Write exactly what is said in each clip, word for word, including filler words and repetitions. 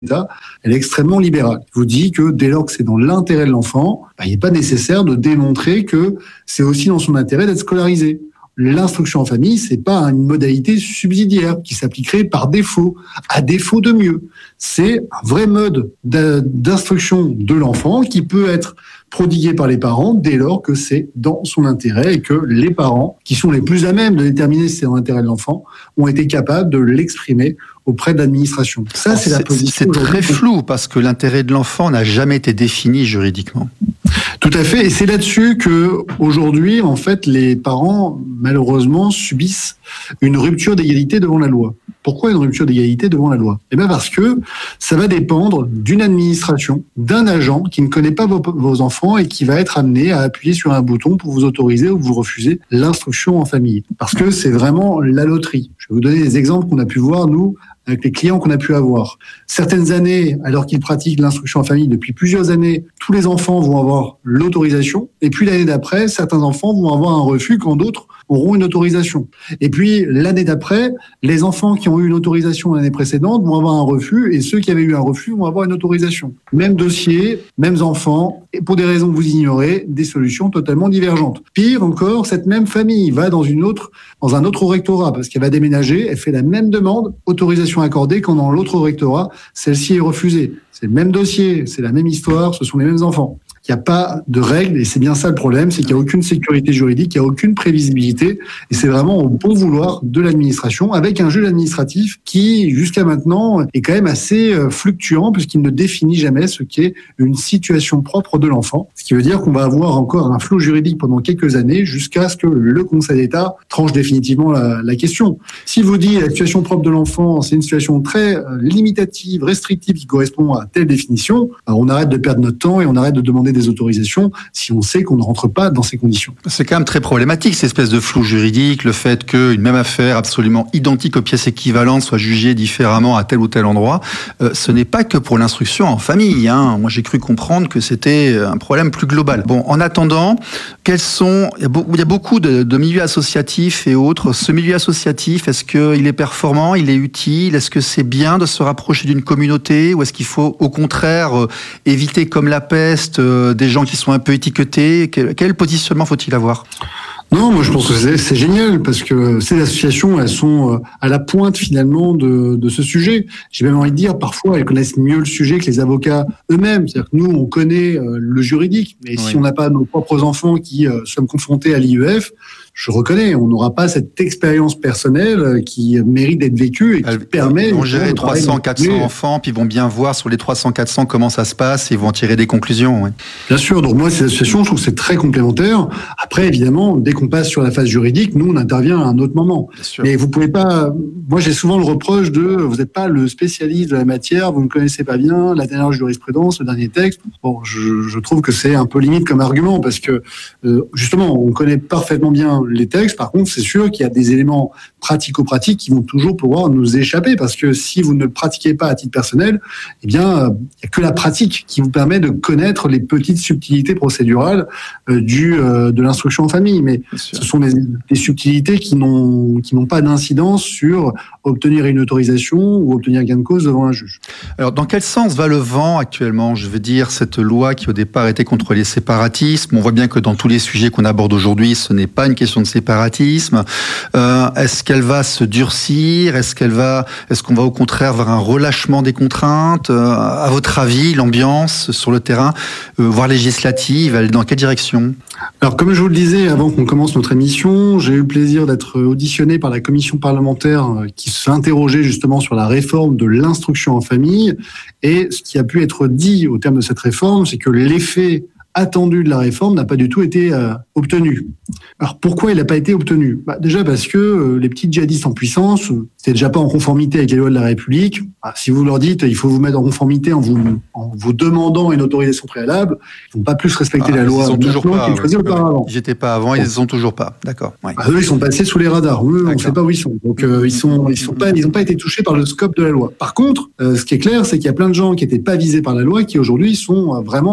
l'État, elle est extrêmement libérale. Elle vous dit que dès lors que c'est dans l'intérêt de l'enfant, bah, il n'est pas nécessaire de démontrer que c'est aussi dans son intérêt d'être scolarisé. L'instruction en famille, c'est pas une modalité subsidiaire qui s'appliquerait par défaut, à défaut de mieux. C'est un vrai mode d'instruction de l'enfant qui peut être prodigué par les parents dès lors que c'est dans son intérêt et que les parents, qui sont les plus à même de déterminer si c'est dans l'intérêt de l'enfant, ont été capables de l'exprimer auprès de l'administration. Ça, c'est, c'est la position. C'est très flou parce que l'intérêt de l'enfant n'a jamais été défini juridiquement. Tout à fait, et c'est là-dessus que aujourd'hui, en fait, les parents malheureusement subissent une rupture d'égalité devant la loi. Pourquoi une rupture d'égalité devant la loi ? Eh bien parce que ça va dépendre d'une administration, d'un agent qui ne connaît pas vos, vos enfants et qui va être amené à appuyer sur un bouton pour vous autoriser ou vous refuser l'instruction en famille. Parce que c'est vraiment la loterie. Je vais vous donner des exemples qu'on a pu voir, nous, avec les clients qu'on a pu avoir. Certaines années, alors qu'ils pratiquent l'instruction en famille depuis plusieurs années, tous les enfants vont avoir l'autorisation. Et puis l'année d'après, certains enfants vont avoir un refus quand d'autres auront une autorisation. Et puis l'année d'après, les enfants qui ont eu une autorisation l'année précédente vont avoir un refus et ceux qui avaient eu un refus vont avoir une autorisation. Même dossier, mêmes enfants, et pour des raisons que vous ignorez, des solutions totalement divergentes. Pire encore, cette même famille va dans une autre, dans un autre rectorat parce qu'elle va déménager, elle fait la même demande, autorisation accordée, quand dans l'autre rectorat, celle-ci est refusée. C'est le même dossier, c'est la même histoire, ce sont les mêmes enfants. Il n'y a pas de règles et c'est bien ça le problème, c'est qu'il n'y a aucune sécurité juridique, il n'y a aucune prévisibilité et c'est vraiment au bon vouloir de l'administration avec un juge administratif qui, jusqu'à maintenant, est quand même assez fluctuant puisqu'il ne définit jamais ce qu'est une situation propre de l'enfant. Ce qui veut dire qu'on va avoir encore un flou juridique pendant quelques années jusqu'à ce que le Conseil d'État tranche définitivement la, la question. S'il vous dit la situation propre de l'enfant, c'est une situation très limitative, restrictive qui correspond à telle définition, alors on arrête de perdre notre temps et on arrête de demander des autorisations si on sait qu'on ne rentre pas dans ces conditions. C'est quand même très problématique, cette espèce de flou juridique, le fait qu'une même affaire absolument identique aux pièces équivalentes soit jugée différemment à tel ou tel endroit. Euh, ce n'est pas que pour l'instruction en famille. Hein. Moi, j'ai cru comprendre que c'était un problème plus global. Bon, en attendant, quels sont... Il y a, be... Il y a beaucoup de, de milieux associatifs et autres. Ce milieu associatif, est-ce qu'il est performant, il est utile ? Est-ce que c'est bien de se rapprocher d'une communauté ou est-ce qu'il faut, au contraire, euh, éviter comme la peste euh, des gens qui sont un peu étiquetés? Quel, quel positionnement faut-il avoir ? Non, moi je pense que c'est, c'est génial parce que ces associations, elles sont à la pointe finalement de, de ce sujet. J'ai même envie de dire, parfois elles connaissent mieux le sujet que les avocats eux-mêmes. C'est-à-dire que nous, on connaît le juridique, mais oui. Si on n'a pas nos propres enfants qui euh, sommes confrontés à l'I E F, je reconnais, on n'aura pas cette expérience personnelle qui mérite d'être vécue et qui Elles permet... Ils vont gérer trois cents, quatre cents enfants, puis ils vont bien voir sur les trois cents, quatre cents comment ça se passe et ils vont en tirer des conclusions. Ouais. Bien sûr, donc moi, ces associations, je trouve que c'est très complémentaire. Après, évidemment, dès qu'on passe sur la phase juridique, nous, on intervient à un autre moment. Mais vous pouvez pas... Moi, j'ai souvent le reproche de vous n'êtes pas le spécialiste de la matière, vous ne connaissez pas bien la dernière jurisprudence, le dernier texte. Bon, je, je trouve que c'est un peu limite comme argument parce que, euh, justement, on connaît parfaitement bien les textes. Par contre, c'est sûr qu'il y a des éléments pratico-pratiques qui vont toujours pouvoir nous échapper parce que si vous ne le pratiquez pas à titre personnel, eh bien, il n'y a que la pratique qui vous permet de connaître les petites subtilités procédurales euh, du, euh, de l'instruction en famille. Mais ce sont des, des subtilités qui n'ont, qui n'ont pas d'incidence sur obtenir une autorisation ou obtenir gain de cause devant un juge. Alors, dans quel sens va le vent actuellement ? Je veux dire, cette loi qui au départ était contre les séparatismes, on voit bien que dans tous les sujets qu'on aborde aujourd'hui, ce n'est pas une question de séparatisme. Euh, est-ce qu'elle va se durcir ? Est-ce qu'elle va, est-ce qu'on va au contraire vers un relâchement des contraintes ? euh, À votre avis, l'ambiance sur le terrain, euh, voire législative, elle est dans quelle direction ? Alors, comme je vous le disais avant qu'on commence notre émission, j'ai eu le plaisir d'être auditionné par la commission parlementaire qui s'est interrogée justement sur la réforme de l'instruction en famille. Et ce qui a pu être dit au terme de cette réforme, c'est que l'effet attendu de la réforme n'a pas du tout été euh, obtenu. Alors pourquoi il n'a pas été obtenu ? Bah, déjà parce que euh, les petits djihadistes en puissance, euh, c'était déjà pas en conformité avec les lois de la République. Bah, si vous leur dites il faut vous mettre en conformité en vous, en vous demandant une autorisation préalable, ils vont pas plus respecter ah, la loi. Ils sont toujours pas. Qu'ils faisaient auparavant. Ils n'étaient pas avant, bon. Ils ne sont toujours pas. D'accord. Ouais. Bah, eux, ils sont passés sous les radars. Eux, on ne sait pas où ils sont. Donc euh, ils sont, ils sont pas, ils n'ont pas été touchés par le scope de la loi. Par contre, euh, ce qui est clair, c'est qu'il y a plein de gens qui n'étaient pas visés par la loi, qui aujourd'hui sont euh, vraiment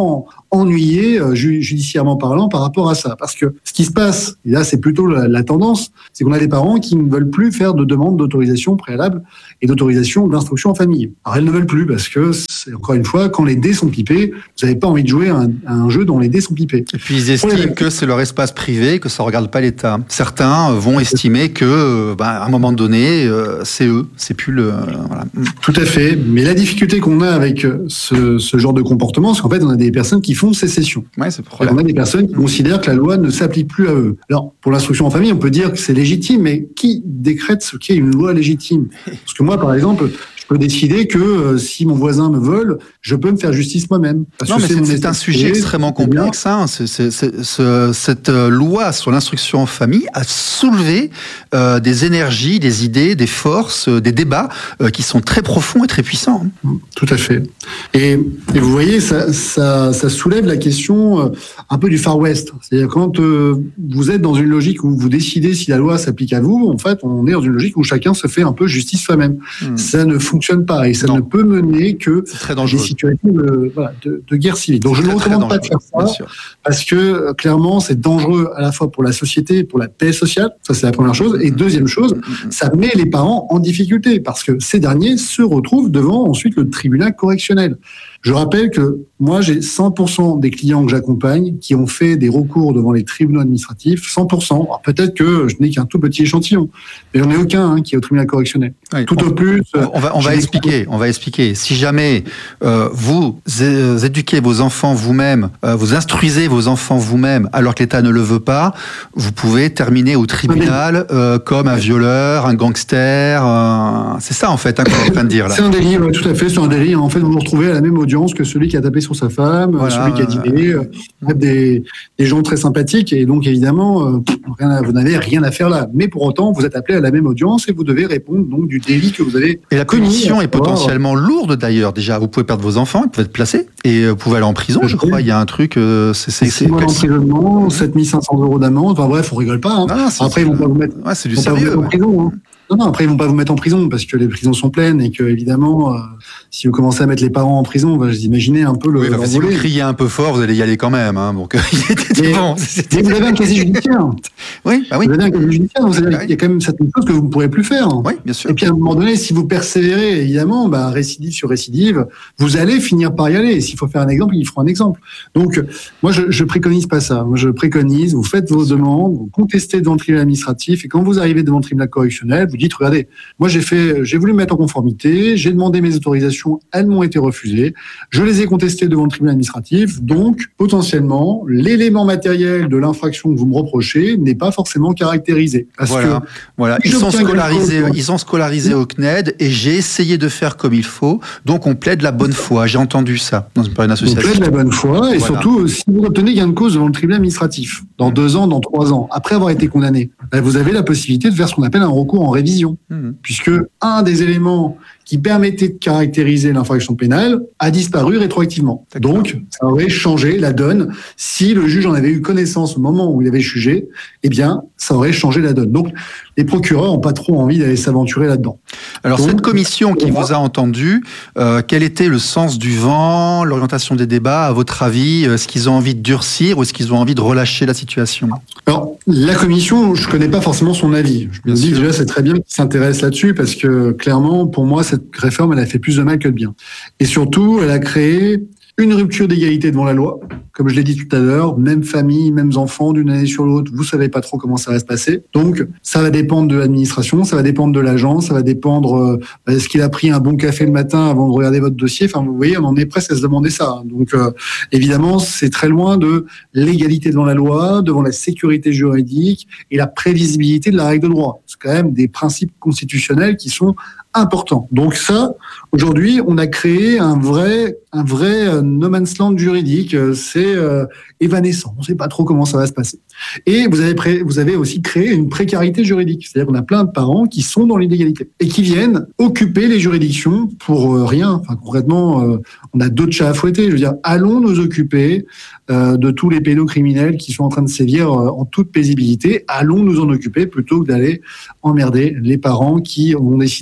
ennuyés euh, ju- judiciairement parlant par rapport à ça. Parce que ce qui se passe, et là c'est plutôt la, la tendance, c'est qu'on a des parents qui ne veulent plus faire de demande d'autorisation préalable et d'autorisation d'instruction en famille. Alors elles ne veulent plus parce que, c'est, encore une fois, quand les dés sont pipés, vous n'avez pas envie de jouer à un, à un jeu dont les dés sont pipés. Et puis ils estiment Ouais. que c'est leur espace privé, que ça ne regarde pas l'État. Certains vont estimer que, bah, à un moment donné, euh, c'est eux, c'est plus le... Euh, voilà. Tout à fait. Mais la difficulté qu'on a avec ce, ce genre de comportement, c'est qu'en fait, on a des personnes qui font sécession. Ouais, c'est le Et problème. on a des personnes qui considèrent que la loi ne s'applique plus à eux. Alors, pour l'instruction en famille, on peut dire que c'est légitime, mais qui décrète ce qu'est une loi légitime? Parce que moi, par exemple, je peux décider que euh, si mon voisin me vole, je peux me faire justice moi-même. Parce Non, que mais c'est, mon c'est un état sujet privé, extrêmement c'est bien. complexe. Hein. C'est, c'est, c'est, ce- cette euh, loi sur l'instruction en famille a soulevé euh, des énergies, des idées, des forces, euh, des débats euh, qui sont très profonds et très puissants. Tout à fait. Et, et vous voyez, ça, ça, ça soulève la question euh, un peu du Far West. C'est-à-dire quand euh, vous êtes dans une logique où vous décidez si la loi s'applique à vous, en fait, on est dans une logique où chacun se fait un peu justice soi-même. Hmm. Ça ne fonctionne pas et ça Non. ne peut mener que C'est très des dangereux. situations de, voilà, de, de guerre civile. Donc je ne Très, très recommande pas de faire dangereux, bien ça sûr. parce que euh, clairement c'est dangereux à la fois pour la société, pour la paix sociale, ça c'est la première chose. Et deuxième chose, ça met les parents en difficulté parce que ces derniers se retrouvent devant ensuite le tribunal correctionnel. Je rappelle que moi, j'ai cent pour cent des clients que j'accompagne qui ont fait des recours devant les tribunaux administratifs, cent pour cent. Alors peut-être que je n'ai qu'un tout petit échantillon, mais j'en ai aucun hein, qui est au tribunal correctionnel. Oui, Tout on, au plus... on, on va, on va j'ai des- expliquer. On va expliquer. Si jamais euh, vous é- éduquez vos enfants vous-même, euh, vous instruisez vos enfants vous-même, alors que l'État ne le veut pas, vous pouvez terminer au tribunal euh, comme un violeur, un gangster. Un... C'est ça en fait hein, qu'on est en train de dire là. C'est un délit, ouais, tout à fait, c'est un délit. En fait, vous vous retrouvez à la même audience que celui qui a tapé sur sa femme, Voilà, celui qui a dîné, euh, euh, des, des gens très sympathiques, et donc évidemment, euh, rien à- vous n'avez rien à faire là. Mais pour autant, vous êtes appelé à la même audience et vous devez répondre donc du délit que vous avez Et la commis. punition à est savoir- potentiellement lourde d'ailleurs. Déjà, vous pouvez perdre vos enfants, ils peuvent être placés, et euh, vous pouvez aller en prison, je crois. Il y a un truc, euh, c'est... c'est, c'est six mois d'emprisonnement, sept mille cinq cents euros d'amende. Enfin bref, on rigole pas. Hein. Non, non, c'est- Après, ils vont pas vous mettre, Ouais, c'est du ils vont pas vous sérieux. mettre en ouais. prison. Hein. Non, non, après, ils vont pas vous mettre en prison parce que les prisons sont pleines et que, évidemment, euh, si vous commencez à mettre les parents en prison, bah, vous imaginez un peu le. Oui, enfin, si vous l'envolée. criez un peu fort, vous allez y aller quand même. Hein, donc, il était Mais- bon. Mais C'était... vous avez un casier judiciaire. Oui, bah oui. Vous avez un casier judiciaire, donc c'est-à-dire Oui. qu'il y a quand même certaines choses que vous ne pourrez plus faire. Oui, bien sûr. Et puis à un moment donné, si vous persévérez, évidemment, bah, récidive sur récidive, vous allez finir par y aller. Et s'il faut faire un exemple, il faut un exemple. Donc, moi, je, je préconise pas ça. Moi, je préconise, vous faites vos demandes, vous contestez devant le tribunal administratif, et quand vous arrivez devant le tribunal correctionnel, vous dites, regardez, moi, j'ai fait, j'ai voulu me mettre en conformité, j'ai demandé mes autorisations, elles m'ont été refusées, je les ai contestées devant le tribunal administratif, donc, potentiellement, l'élément matériel de l'infraction que vous me reprochez n'est pas forcément caractérisé. Parce Voilà, que, voilà. si Ils sont j'obtiens quelque scolarisés, chose- ils sont scolarisés au C N E D et j'ai essayé de faire comme il faut. Donc on plaide la bonne foi. J'ai entendu ça dans une, par une vous association. plaidez la bonne foi, et Voilà. surtout, si vous obtenez gain de cause devant le tribunal administratif, dans deux ans, dans trois ans, après avoir été condamné, ben, vous avez la possibilité de faire ce qu'on appelle un recours en révision, Mhm. puisque un des éléments qui permettait de caractériser l'infraction pénale a disparu rétroactivement. D'accord. Donc, ça aurait changé la donne. Si le juge en avait eu connaissance au moment où il avait jugé, eh bien, ça aurait changé la donne. Donc, les procureurs n'ont pas trop envie d'aller s'aventurer là-dedans. Alors Donc, cette commission qui voilà. vous a entendu, euh, quel était le sens du vent, l'orientation des débats, à votre avis? Est-ce qu'ils ont envie de durcir ou est-ce qu'ils ont envie de relâcher la situation? Alors, la commission, je connais pas forcément son avis. Je Bien me dis sûr. déjà, c'est très bien qu'il s'intéresse là-dessus parce que clairement, pour moi, cette réforme, elle a fait plus de mal que de bien. Et surtout, elle a créé une rupture d'égalité devant la loi. Comme je l'ai dit tout à l'heure, même famille, mêmes enfants, d'une année sur l'autre, vous savez pas trop comment ça va se passer. Donc, ça va dépendre de l'administration, ça va dépendre de l'agent, ça va dépendre, euh, est-ce qu'il a pris un bon café le matin avant de regarder votre dossier? Enfin, vous voyez, on en est presque à se demander ça. Donc, euh, évidemment, c'est très loin de l'égalité devant la loi, devant la sécurité juridique et la prévisibilité de la règle de droit. C'est quand même des principes constitutionnels qui sont importants. Donc ça, aujourd'hui, on a créé un vrai, un vrai euh, no man's land juridique. Euh, C'est euh, évanescent. On ne sait pas trop comment ça va se passer. Et vous avez, pré- vous avez aussi créé une précarité juridique. C'est-à-dire qu'on a plein de parents qui sont dans l'illégalité et qui viennent occuper les juridictions pour euh, rien. Enfin, concrètement, euh, on a d'autres chats à fouetter. Je veux dire, allons nous occuper euh, de tous les pédocriminels qui sont en train de sévir euh, en toute paisibilité. Allons nous en occuper plutôt que d'aller emmerder les parents qui ont décidé de faire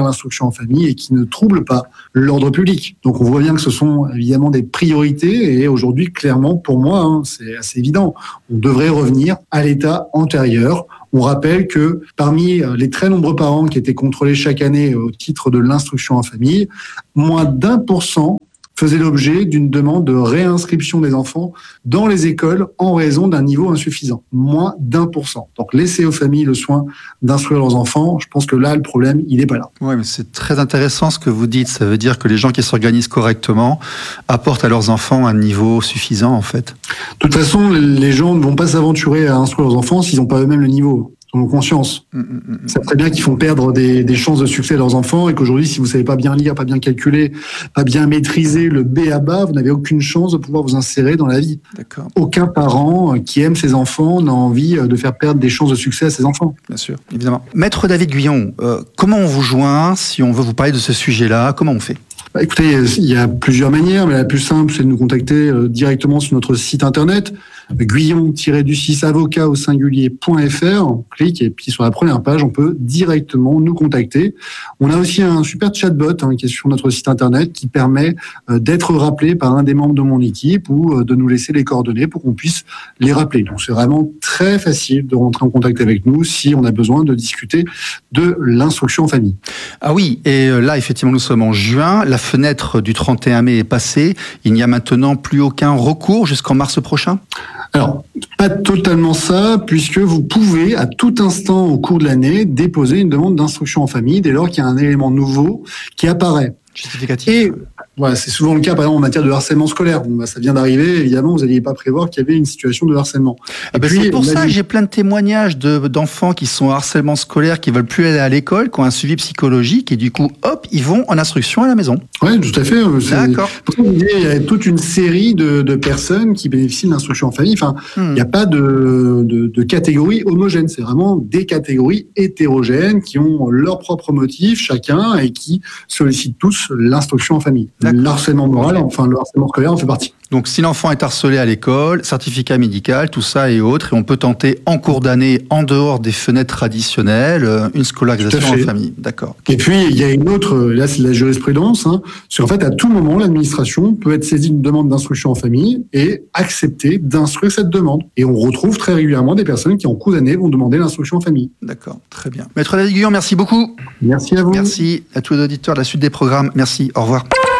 vers l'instruction en famille et qui ne troublent pas l'ordre public. Donc on voit bien que ce sont évidemment des priorités et aujourd'hui, clairement, pour moi, hein, c'est assez évident, on devrait revenir à l'état antérieur. On rappelle que parmi les très nombreux parents qui étaient contrôlés chaque année au titre de l'instruction en famille, moins d'un pour cent faisait l'objet d'une demande de réinscription des enfants dans les écoles en raison d'un niveau insuffisant. Moins d'un pour cent. Donc laisser aux familles le soin d'instruire leurs enfants, je pense que là, le problème, il n'est pas là. Oui, mais c'est très intéressant ce que vous dites. Ça veut dire que les gens qui s'organisent correctement apportent à leurs enfants un niveau suffisant, en fait. De toute façon, les gens ne vont pas s'aventurer à instruire leurs enfants s'ils n'ont pas eux-mêmes le niveau. Ont conscience. Mmh, mmh, mmh. C'est très bien qu'ils font perdre des, des chances de succès à leurs enfants et qu'aujourd'hui, si vous savez pas bien lire, pas bien calculer, pas bien maîtriser le B à bas, vous n'avez aucune chance de pouvoir vous insérer dans la vie. D'accord. Aucun parent qui aime ses enfants n'a envie de faire perdre des chances de succès à ses enfants. Bien sûr, évidemment. Maître David Guyon, euh, comment on vous joint si on veut vous parler de ce sujet-là? Comment on fait? Bah, écoutez, il y a plusieurs manières, mais la plus simple, c'est de nous contacter euh, directement sur notre site internet, guyon du six avocat au singulier.fr. On clique et puis sur la première page, on peut directement nous contacter. On a aussi un super chatbot hein, qui est sur notre site internet qui permet euh, d'être rappelé par un des membres de mon équipe ou euh, de nous laisser les coordonnées pour qu'on puisse les rappeler. Donc c'est vraiment très facile de rentrer en contact avec nous si on a besoin de discuter de l'instruction en famille. Ah oui, et là effectivement nous sommes en juin, la fenêtre du trente et un mai est passée, il n'y a maintenant plus aucun recours jusqu'en mars prochain? Alors, pas totalement ça, puisque vous pouvez, à tout instant au cours de l'année, déposer une demande d'instruction en famille dès lors qu'il y a un élément nouveau qui apparaît. Justificatif. Et voilà, c'est souvent le cas, par exemple, en matière de harcèlement scolaire. Bon, bah, ça vient d'arriver, évidemment, vous n'alliez pas prévoir qu'il y avait une situation de harcèlement. Ah bah c'est pour ça que j'ai plein de témoignages de, d'enfants qui sont en harcèlement scolaire, qui veulent plus aller à l'école, qui ont un suivi psychologique, et du coup, hop, ils vont en instruction à la maison. Oui, tout à fait. C'est... D'accord. Il y a toute une série de, de personnes qui bénéficient de l'instruction en famille. Enfin, hmm. il n'y a pas de, de, de catégorie homogène. C'est vraiment des catégories hétérogènes qui ont leurs propres motifs, chacun, et qui sollicitent tous l'instruction en famille. Le harcèlement moral, enfin le harcèlement scolaire en fait partie. Donc si l'enfant est harcelé à l'école, certificat médical, tout ça et autres, et on peut tenter en cours d'année, en dehors des fenêtres traditionnelles, une scolarisation en famille. D'accord. Et puis il y a une autre, là c'est de la jurisprudence, hein, c'est qu'en fait à tout moment l'administration peut être saisie d'une demande d'instruction en famille et accepter d'instruire cette demande. Et on retrouve très régulièrement des personnes qui en cours d'année vont demander l'instruction en famille. D'accord, très bien. Maître David Guyon, merci beaucoup. Merci à vous. Merci à tous les auditeurs de la suite des programmes. Merci, au revoir.